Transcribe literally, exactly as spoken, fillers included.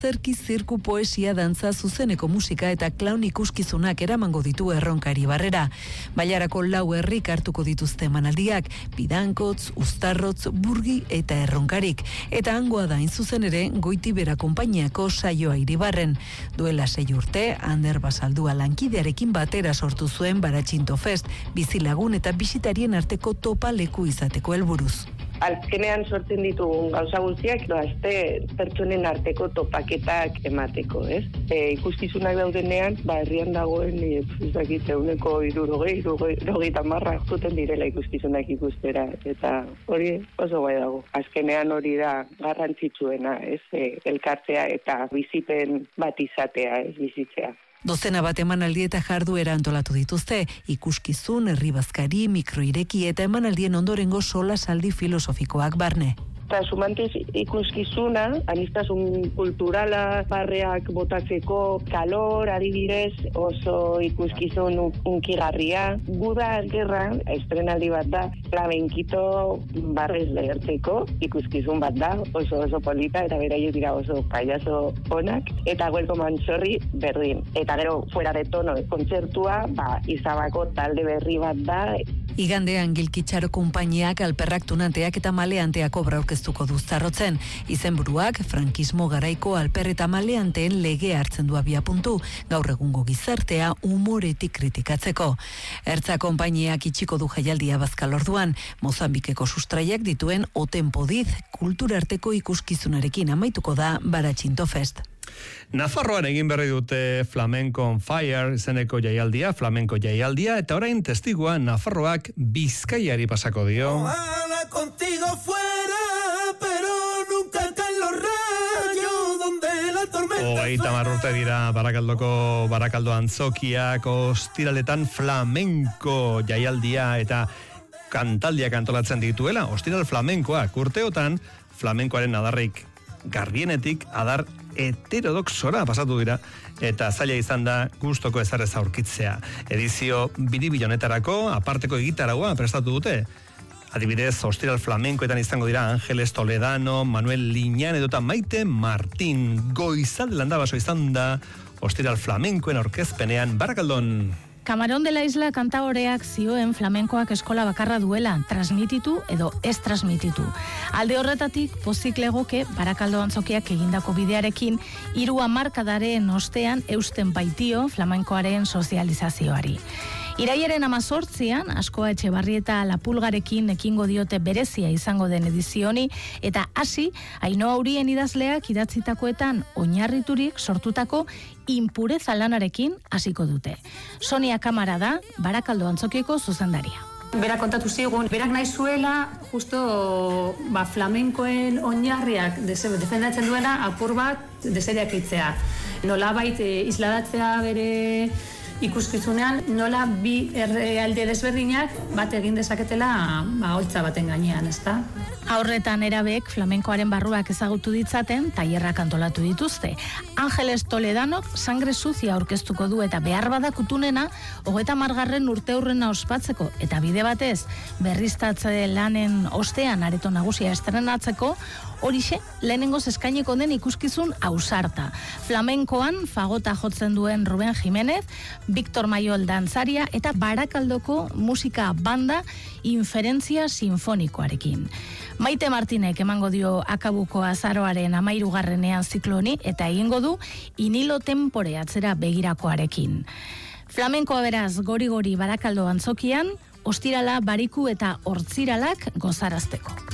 Zerki zirku poesia dantza zuzeneko musika eta klaun ikuskizunak eramango ditu Erronkari barrera. Bailarako lau herrik hartuko dituzte emanaldiak, Bidankotz, Uztarrotz, Burgi eta Erronkarik. Eta hangoa da in zuzen ere Goitibera konpainiako saioa Iribarren. Duela sei urte, Ander Basaldua lankidearekin batera sortu zuen Baratxinto Fest, bizilagun eta bisitarien arteko topa leku izateko helburuz. Azkenean sortzen ditugun gauza guztiak, doazte pertsonen arteko topaketak emateko, ez? E, ikuskizunak daudenean, ba, herrian dagoen, ez dakit, eguneko irurogei, irurogei tamarra zuten direla ikuskizunak ikustera, eta hori oso bai dago. Azkenean hori da garrantzitsuena, ez? E, elkartzea eta bizipen bat izatea, ez bizitzea. Dozena bat emanaldi eta jarduera antolatu dituzte, ikuskizun, herribazkari, mikroireki eta emanaldien ondorengo sola saldi filosofikoak barne. Eta sumantiz ikuskizuna, anistasun kulturala, barreak botatzeko kalor, adibidez, oso ikuskizun unkigarria. Guda gerra, estrenaldi bat da, flamenkito barrez lehertzeko, ikuskizun bat da, oso oso polita, eta beraiek dira oso paiazo onak, eta Huelko Mansorri berdin. Eta gero, fuera de tono, kontzertua, ba, Izabako talde berri bat da. Igandean Gilkitxaro konpainiak alperrak tunanteak eta maleanteak obra aurkeztuko du Zarrotzen. Izenburuak frankismo garaiko alper eta maleanteen lege hartzen du abiapuntu, gaur egungo gizartea umoretik kritikatzeko. Ertza konpainiak itxiko du jaialdia Bazkal orduan, Mozambikeko sustraiak dituen Otenpodiz kulturarteko ikuskizunarekin amaituko da Baratxinto Fest. Nafarroan egin berri dute Flamenco on Fire izeneko jaialdia, flamenko jaialdia, eta orain testigua Nafarroak Bizkaiari pasako dio. Ojalá contigo fuera, pero nunca caen los rayos donde la tormenta. Hogeita hamar urte dira Barakaldoko Barakaldo antzokiak ostiraletan flamenko jaialdia eta kantaldiak antolatzen dituela, ostiral flamenkoak urteotan flamenkoaren adarrik garbienetik adar heterodoxora pasatu dira eta zaila izan da gustoko ezarrez aurkitzea. Edizio biribil honetarako aparteko egitaragoa prestatu dute. Adibidez, ostiral flamenkoetan izango dira Ángeles Toledano, Manuel Liñán edota Maite Martín. Goizalde landabaso izan da ostiral flamenkoen aurkezpenean Barakaldon. Camarón de la Isla kantaoreak zioen flamenkoak eskola bakarra duela, transmititu edo ez transmititu. Alde horretatik, pozik legoke Barakaldo antzokiak egindako bidearekin, hiru hamarkadaren ostean eusten baitio flamenkoaren sozializazioari. Iraiaren amazortzian, Askoa Etxebarrieta Lapulgarekin ekingo diote berezia izango den edizioni, eta hasi, Ainhoa Urien idazleak idatzitakoetan oinarriturik sortutako inpureza lanarekin hasiko dute. Sonia Kamara da, Barakaldo antzokieko zuzendaria. Berak kontatu zigun, berak nahi zuela, justo ba, flamenkoen oinarriak defendatzen duena apur bat deseriak itzea. Nolabait e, isladatzea bere ikuskizunean, nola bi herrialde desberdinak bat egin dezaketela ba, holtza baten gainean, ezta? Aurretan erabeek flamenkoaren barruak ezagutu ditzaten, tailerrak antolatu dituzte. Ángeles Toledanok sangre sucia aurkeztuko du eta behar badakutunena, hogeita margarren urte hurrena ospatzeko, eta bide batez, berriztatze lanen ostean areto nagusia estrenatzeko, horixe, lehenengoz eskaineko den ikuskizun ausarta. Flamenkoan, fagota jotzen duen Ruben Jiménez, Victor Mayol dantzaria eta Barakaldoko musika banda inferentzia sinfonikoarekin. Maite Martinek emango dio akabuko azaroaren amairugarrenean zikloni eta egingo du inilo tempore atzera begirakoarekin. Flamenkoa beraz gori-gori Barakaldo antzokian, ostirala, bariku eta hortziralak gozarazteko.